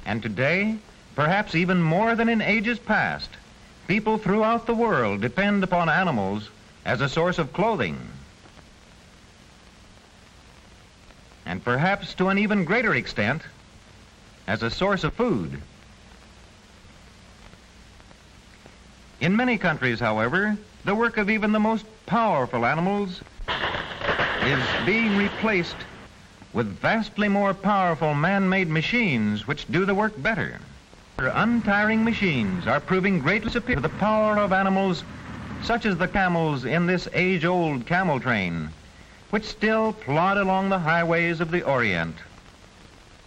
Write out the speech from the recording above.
And today, perhaps even more than in ages past, people throughout the world depend upon animals as a source of clothing. And perhaps to an even greater extent, as a source of food. In many countries, however, the work of even the most powerful animals is being replaced with vastly more powerful man-made machines which do the work better. Untiring machines are proving greatly superior to the power of animals such as the camels in this age-old camel train, which still plod along the highways of the Orient.